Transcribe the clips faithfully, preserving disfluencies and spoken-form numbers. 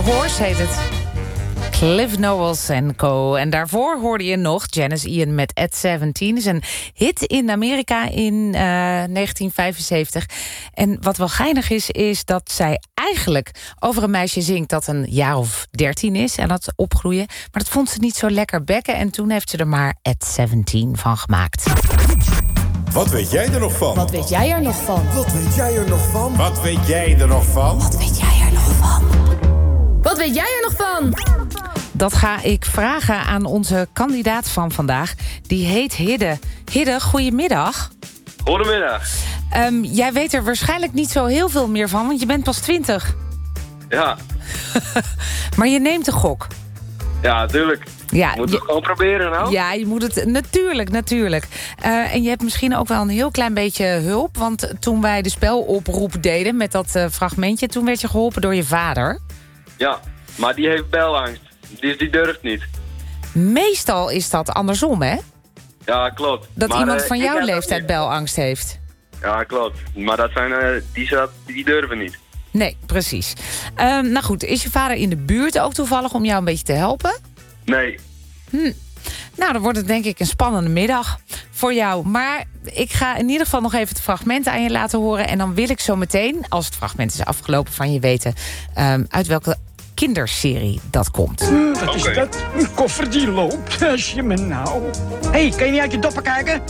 Horse heet het. Cliff Knowles en Co. En daarvoor hoorde je nog Janis Ian met At zeventien. Dat is een hit in Amerika in uh, negentien vijfenzeventig. En wat wel geinig is, is dat zij eigenlijk over een meisje zingt dat een jaar of dertien is en dat opgroeien. Maar dat vond ze niet zo lekker bekken. En toen heeft ze er maar At zeventien van gemaakt. Wat weet jij er nog van? Wat weet jij er nog van? Wat weet jij er nog van? Wat weet jij er nog van? Wat weet jij er nog van? Wat weet jij er nog van? Dat ga ik vragen aan onze kandidaat van vandaag. Die heet Hidde. Hidde, goedemiddag. Goedemiddag. Um, jij weet er waarschijnlijk niet zo heel veel meer van, want je bent pas twintig. Ja. Maar je neemt een gok. Ja, natuurlijk. Ja, Moet je, het gewoon proberen nou? Ja, je moet het natuurlijk, natuurlijk. Uh, en je hebt misschien ook wel een heel klein beetje hulp. Want toen wij de speloproep deden met dat uh, fragmentje, toen werd je geholpen door je vader. Ja, maar die heeft belangst. Die, die durft niet. Meestal is dat andersom, hè? Ja, klopt. Dat maar, iemand uh, van jouw leeftijd niet. belangst heeft. Ja, klopt. Maar dat zijn, uh, die, zat, die durven niet. Nee, precies. Uh, nou goed, is je vader in de buurt ook toevallig om jou een beetje te helpen? Nee. Hm. Nou, dan wordt het denk ik een spannende middag voor jou. Maar ik ga in ieder geval nog even het fragment aan je laten horen. En dan wil ik zo meteen, als het fragment is afgelopen, van je weten um, uit welke kinderserie dat komt. Uh, wat is Okay. dat? Een koffer die loopt, als je me nou... Hé, hey, kan je niet uit je doppen kijken?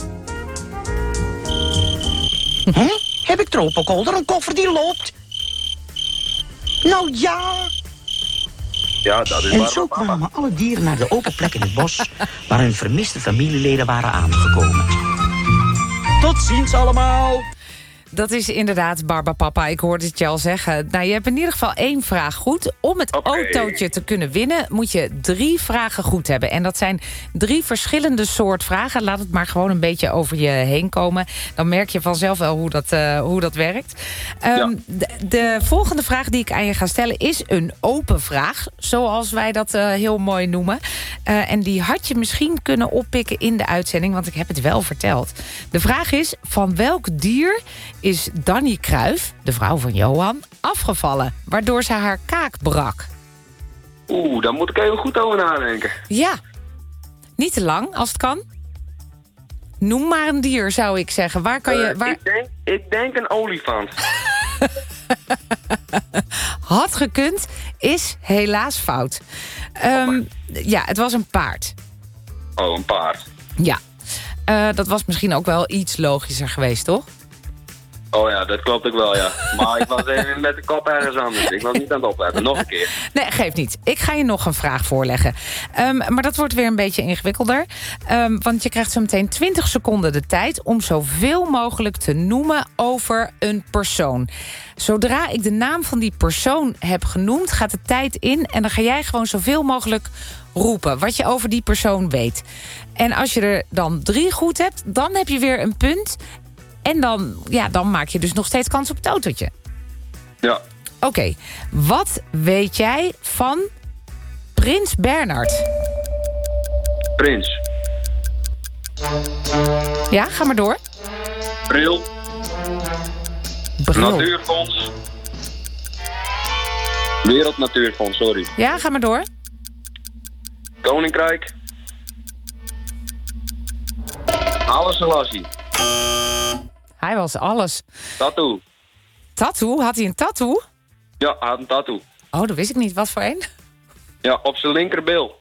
Hè? Heb ik tropenkolder, een koffer die loopt? Nou ja... Ja, dat is En waar. zo kwamen alle dieren naar de open plek in het bos... waar hun vermiste familieleden waren aangekomen. Tot ziens allemaal! Dat is inderdaad Barbapapa, ik hoorde het je al zeggen. Nou, je hebt in ieder geval één vraag goed. Om het Oké. autootje te kunnen winnen moet je drie vragen goed hebben. En dat zijn drie verschillende soort vragen. Laat het maar gewoon een beetje over je heen komen. Dan merk je vanzelf wel hoe dat, uh, hoe dat werkt. Um, Ja. de, de volgende vraag die ik aan je ga stellen is een open vraag. Zoals wij dat uh, heel mooi noemen. Uh, en die had je misschien kunnen oppikken in de uitzending, want ik heb het wel verteld. De vraag is, van welk dier is Danny Cruijff, de vrouw van Johan, afgevallen, waardoor ze haar kaak brak? Oeh, daar moet ik even goed over nadenken. Ja, niet te lang als het kan. Noem maar een dier, zou ik zeggen. Waar kan je... Uh, Waar... ik, denk, ik denk een olifant. Had gekund, is helaas fout. Um, ja, het was een paard. Oh, een paard. Ja, uh, dat was misschien ook wel iets logischer geweest, toch? Oh ja, dat klopt ook wel, ja. Maar ik was even met de kop ergens anders. Ik was niet aan het opletten. Nog een keer. Nee, geeft niet. Ik ga je nog een vraag voorleggen. Um, maar dat wordt weer een beetje ingewikkelder. Um, want je krijgt zo meteen twintig seconden de tijd om zoveel mogelijk te noemen over een persoon. Zodra ik de naam van die persoon heb genoemd, gaat de tijd in en dan ga jij gewoon zoveel mogelijk roepen wat je over die persoon weet. En als je er dan drie goed hebt, dan heb je weer een punt. En dan, ja, dan maak je dus nog steeds kans op het autootje. Ja. Oké, okay. Wat weet jij van Prins Bernhard? Prins. Ja, ga maar door. Bril. Bril. Natuurfonds. Wereld Natuurfonds, sorry. Ja, ga maar door. Koninkrijk. Alles Selassie. Hij was alles. Tattoo. Tattoo? Had hij een tattoo? Ja, hij had een tattoo. Oh, dat wist ik niet. Wat voor een? Ja, op zijn linkerbil.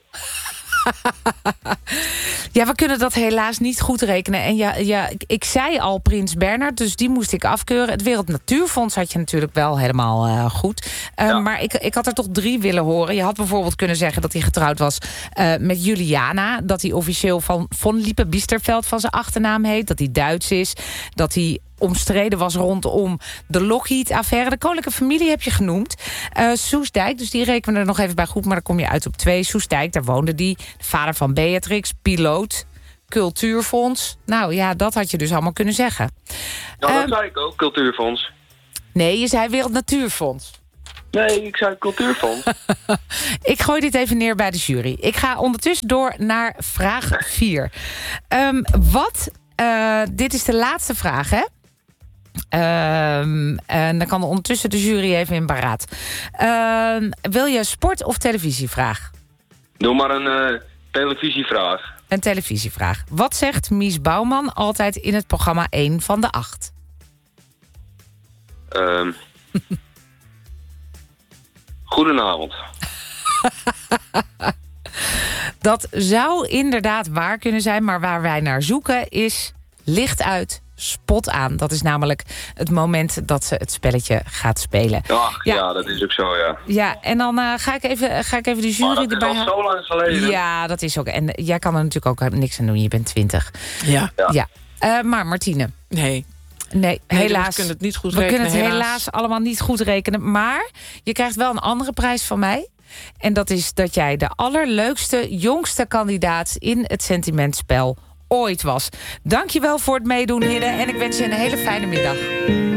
Ja, we kunnen dat helaas niet goed rekenen. En ja, ja, ik, ik zei al Prins Bernhard, dus die moest ik afkeuren. Het Wereld Natuurfonds had je natuurlijk wel helemaal uh, goed. Uh, Ja. Maar ik, ik had er toch drie willen horen. Je had bijvoorbeeld kunnen zeggen dat hij getrouwd was uh, met Juliana. Dat hij officieel van von Lippe-Biesterveld van zijn achternaam heet. Dat hij Duits is. Dat hij omstreden was rondom de Lockheed-affaire. De koninklijke familie heb je genoemd. Uh, Soestdijk, dus die rekenen we er nog even bij goed, maar dan kom je uit op twee. Soestdijk, daar woonde die. De vader van Beatrix, piloot, cultuurfonds. Nou ja, dat had je dus allemaal kunnen zeggen. Ja, dat Um, zei ik ook, Cultuurfonds. Nee, je zei Wereld Natuurfonds. Nee, ik zei Cultuurfonds. Ik gooi dit even neer bij de jury. Ik ga ondertussen door naar vraag vier. Um, wat, uh, dit is de laatste vraag, hè? Um, en dan kan ondertussen de jury even in beraad. Um, wil je sport- of televisievraag? Doe maar een uh, televisievraag. Een televisievraag. Wat zegt Mies Bouwman altijd in het programma één van de acht? Um, Goedenavond. Dat zou inderdaad waar kunnen zijn, maar waar wij naar zoeken is licht uit, spot aan. Dat is namelijk het moment dat ze het spelletje gaat spelen. Ach, ja, ja dat is ook zo, ja. Ja, en dan uh, ga, ik even, ga ik even de jury maar erbij halen. Dat is al zo lang geleden. Ja, dat is ook. En jij kan er natuurlijk ook niks aan doen. Je bent twintig. Ja. ja. ja. Uh, maar Martine. Nee. Nee, nee, helaas. We kunnen het niet goed we rekenen. We kunnen het helaas. helaas allemaal niet goed rekenen. Maar je krijgt wel een andere prijs van mij. En dat is dat jij de allerleukste, jongste kandidaat in het sentimentspel ooit was. Dankjewel voor het meedoen, heren. En ik wens je een hele fijne middag.